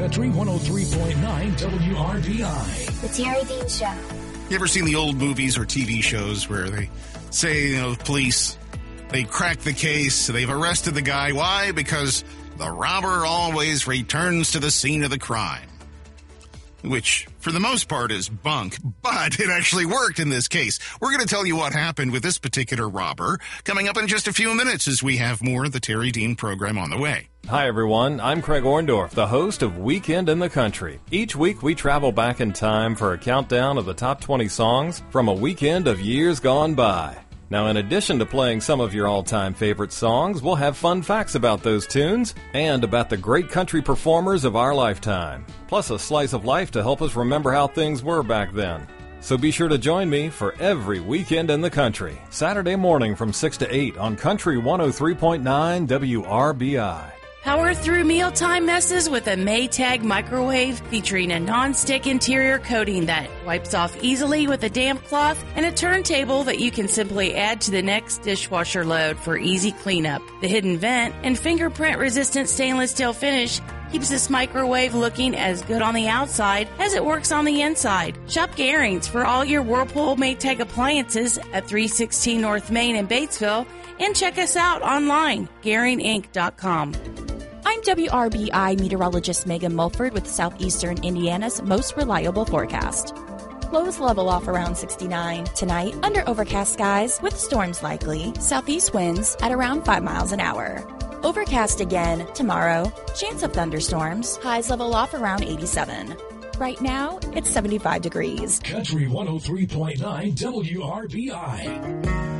Country 103.9 WRBI. The Terry Dean Show. You ever seen the old movies or TV shows where they say, police, they crack the case, they've arrested the guy. Why? Because the robber always returns to the scene of the crime. Which, for the most part, is bunk, but it actually worked in this case. We're going to tell you what happened with this particular robber coming up in just a few minutes as we have more of the Terry Dean program on the way. Hi, everyone. I'm Craig Orndorff, the host of Weekend in the Country. Each week, we travel back in time for a countdown of the top 20 songs from a weekend of years gone by. Now, in addition to playing some of your all-time favorite songs, we'll have fun facts about those tunes and about the great country performers of our lifetime, plus a slice of life to help us remember how things were back then. So be sure to join me for every Weekend in the Country, Saturday morning from 6 to 8 on Country 103.9 WRBI. Power through mealtime messes with a Maytag microwave featuring a non-stick interior coating that wipes off easily with a damp cloth and a turntable that you can simply add to the next dishwasher load for easy cleanup. The hidden vent and fingerprint-resistant stainless steel finish keeps this microwave looking as good on the outside as it works on the inside. Shop Garings for all your Whirlpool Maytag appliances at 316 North Main in Batesville, and check us out online, GaringInc.com. I'm WRBI meteorologist Megan Mulford with Southeastern Indiana's most reliable forecast. Lows level off around 69. Tonight, under overcast skies with storms likely. Southeast winds at around 5 miles an hour. Overcast again tomorrow. Chance of thunderstorms. Highs level off around 87. Right now, it's 75 degrees. Country 103.9 WRBI.